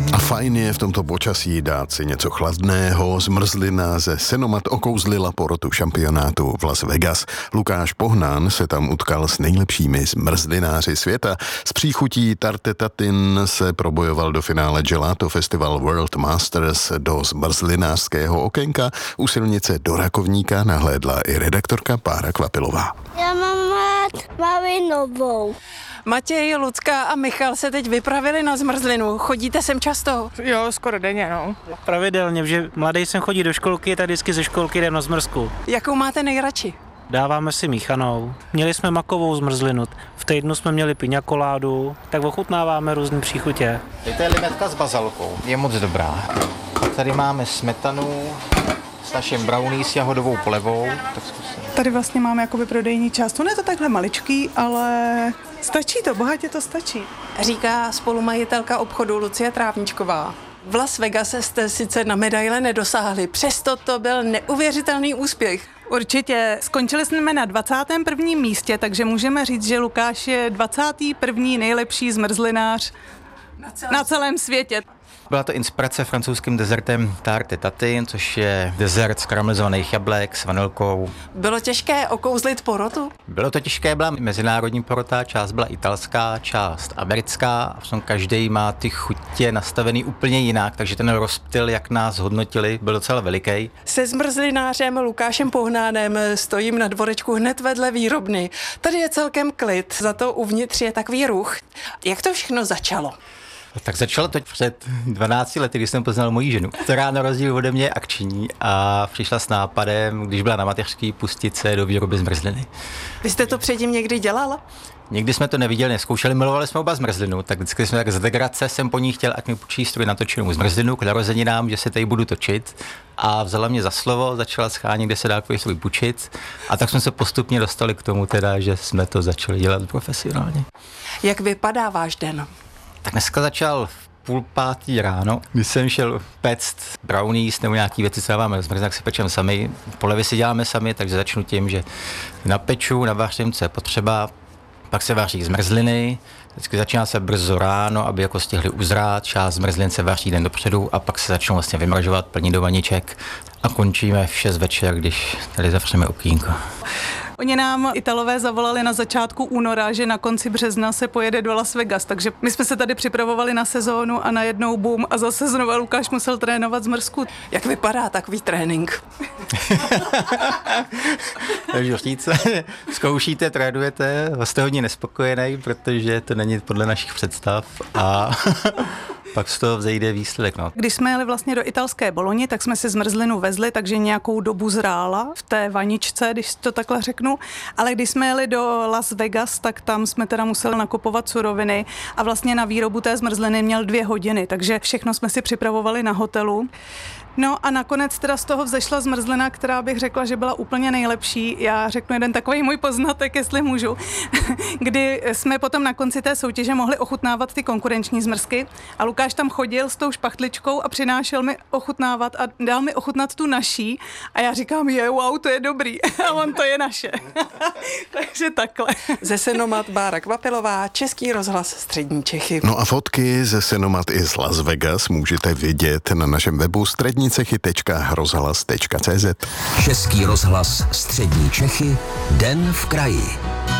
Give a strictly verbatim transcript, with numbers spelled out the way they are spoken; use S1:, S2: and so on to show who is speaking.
S1: A fajn je v tomto počasí dát si něco chladného. Zmrzlina ze Senomat okouzlila porotu šampionátu v Las Vegas. Lukáš Pohnán se tam utkal s nejlepšími zmrzlináři světa. S příchutí Tarte Tatin se probojoval do finále Gelato Festival World Masters. Do zmrzlinářského okénka u silnice do Rakovníka nahlédla i redaktorka Bára Kvapilová.
S2: Já mám rád malinovou.
S3: Matěj, Lucka a Michal se teď vypravili na zmrzlinu. Chodíte sem často?
S4: Jo, skoro denně, no.
S5: Pravidelně, že mladý jsem chodí do školky, tak vždycky ze školky jdem na zmrzku.
S3: Jakou máte nejradši?
S5: Dáváme si míchanou. Měli jsme makovou zmrzlinu, v týdnu jsme měli piňakoládu, tak ochutnáváme různé příchutě.
S6: To je limetka s bazalkou, je moc dobrá. Pak tady máme smetanu s naším brownie s jahodovou polevou. Tak zkusím.
S4: Tady vlastně máme jakoby prodejní část. On je to takhle maličký, ale stačí to, bohatě to stačí.
S3: Říká spolumajitelka obchodu Lucie Trávničková. V Las Vegas jste sice na medaile nedosáhli, přesto to byl neuvěřitelný úspěch.
S4: Určitě. Skončili jsme na dvacátém prvním místě, takže můžeme říct, že Lukáš je dvacátý první nejlepší zmrzlinář na celém, na celém světě.
S6: Byla to inspirace francouzským dezertem Tarte Tatin, což je dezert z karamelizovaných jablek s vanilkou.
S3: Bylo těžké okouzlit porotu?
S6: Bylo to těžké, byla mezinárodní porota, část byla italská, část americká a v tom každý má ty chutě nastavený úplně jinak, takže ten rozptyl, jak nás hodnotili, byl docela veliký.
S3: Se zmrzlinářem Lukášem Pohnánem stojím na dvorečku hned vedle výrobny. Tady je celkem klid, za to uvnitř je takový ruch. Jak to všechno začalo?
S6: Tak začalo to před dvanácti lety, když jsem poznal moji ženu, která na rozdíl ode mě je akční a přišla s nápadem, když byla na mateřský, pustit se do výroby zmrzliny.
S3: Vy jste to předtím někdy dělala?
S6: Nikdy jsme to neviděli, nezkoušeli, milovali jsme oba zmrzlinu, tak vždycky jsme tak z degrace jsem po ní chtěl, ať mi půjčí stroj na točenou zmrzlinu k narozeninám, že se tady budu točit a vzala mě za slovo, začala schánět, kde se dá takový stroj půjčit a tak jsme se postupně dostali k tomu teda, že jsme to začali dělat profesionálně.
S3: Jak vypadá váš den?
S6: Tak dneska začal v půl pátý ráno, když jsem šel péct brownies nebo nějaký věci, co dáváme zmrzlinu, tak si pečeme sami. Polevy si děláme sami, takže začnu tím, že napeču, navařím, co je potřeba, pak se vaří zmrzliny, vždycky začíná se brzo ráno, aby jako stihli uzrát, část zmrzlin se vaří den dopředu a pak se začnou vlastně vymražovat, plní do vaniček a končíme v šest večer, když tady zavřeme okýnko.
S4: Oni nám Italové zavolali na začátku února, že na konci března se pojede do Las Vegas, takže my jsme se tady připravovali na sezónu a najednou boom a zase znova Lukáš musel trénovat zmrzku.
S3: Jak vypadá takový trénink?
S6: Takže říct, zkoušíte, trénujete, jste hodně nespokojený, protože to není podle našich představ a pak z toho vzejde výsledek. No.
S4: Když jsme jeli vlastně do italské Boloni, tak jsme si zmrzlinu vezli, takže nějakou dobu zrála v té vaničce, když to takhle řeknu. Ale když jsme jeli do Las Vegas, tak tam jsme teda museli nakupovat suroviny a vlastně na výrobu té zmrzliny měl dvě hodiny, takže všechno jsme si připravovali na hotelu. No a nakonec teda z toho vzešla zmrzlina, která bych řekla, že byla úplně nejlepší. Já řeknu jeden takový můj poznatek, jestli můžu, kdy jsme potom na konci té soutěže mohli ochutnávat ty konkurenční zmrzky a Lukáš tam chodil s tou špachtličkou a přinášel mi ochutnávat a dal mi ochutnat tu naší a já říkám, je, wow, to je dobrý a on to je naše. Takže takhle.
S3: Ze Senomat Bára Kvapilová, Český rozhlas Střední Čechy.
S1: No a fotky ze Senomat i z Las Vegas můžete vidět na našem webu střední cechy tečka rozhlas tečka cé zet.
S7: Český rozhlas Střední Čechy, Den v kraji.